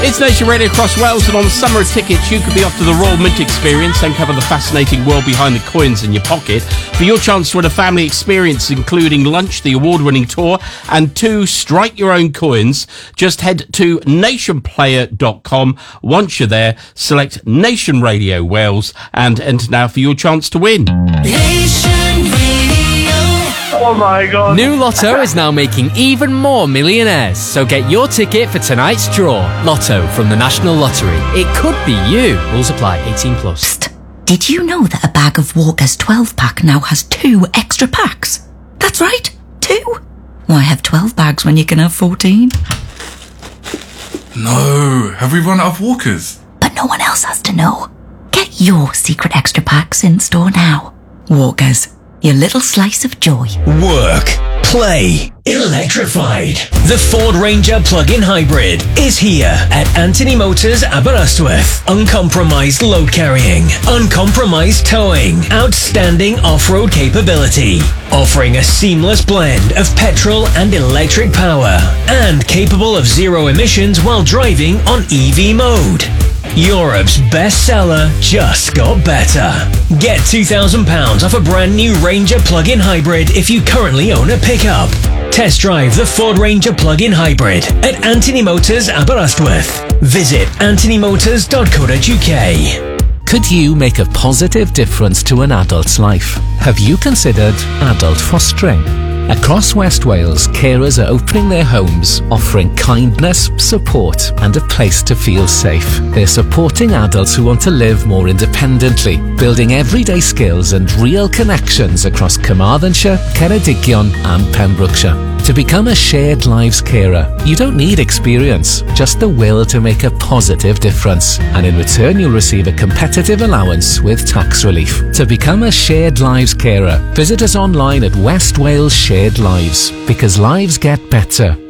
It's Nation Radio across Wales, and on summer tickets you could be off to the Royal Mint experience and cover the fascinating world behind the coins in your pocket. For your chance to win a family experience including lunch, the award-winning tour, and 2 strike your own coins, just head to nationplayer.com. Once you're there, select Nation Radio Wales and enter now for your chance to win. Nation Radio. Oh my God. New Lotto is now making even more millionaires, so get your ticket for tonight's draw. Lotto from the National Lottery. It could be you. Rules apply. 18 plus. Psst. Did you know that a bag of Walker's 12-pack now has 2 extra packs? That's right, 2. Why have 12 bags when you can have 14? No, have we run out of Walkers? But no one else has to know. Get your secret extra packs in store now. Walkers, your little slice of joy. Work, play, electrified. The Ford Ranger plug-in hybrid is here at Anthony Motors Aberystwyth. Uncompromised load carrying, uncompromised towing, outstanding off-road capability, offering a seamless blend of petrol and electric power, and capable of 0 emissions while driving on EV mode. Europe's bestseller just got better. Get £2,000 off a brand new Ranger plug-in hybrid if you currently own a pickup. Test drive the Ford Ranger plug-in hybrid at Anthony Motors Aberystwyth. Visit anthonymotors.co.uk. Could you make a positive difference to an adult's life? Have you considered adult fostering? Across West Wales, carers are opening their homes, offering kindness, support and a place to feel safe. They're supporting adults who want to live more independently, building everyday skills and real connections across Carmarthenshire, Ceredigion and Pembrokeshire. To become a Shared Lives carer, you don't need experience, just the will to make a positive difference. And in return, you'll receive a competitive allowance with tax relief. To become a Shared Lives carer, visit us online at West Wales Shared Lives, because lives get better